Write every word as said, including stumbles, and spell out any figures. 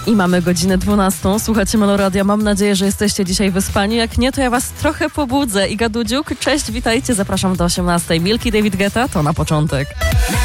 I mamy godzinę dwunastą. Słuchacie Meloradia. Mam nadzieję, że jesteście dzisiaj wyspani. Jak nie, to ja was trochę pobudzę. Iga Dudziuk, cześć, witajcie. Zapraszam do osiemnastej. Milki, David Guetta, to na początek.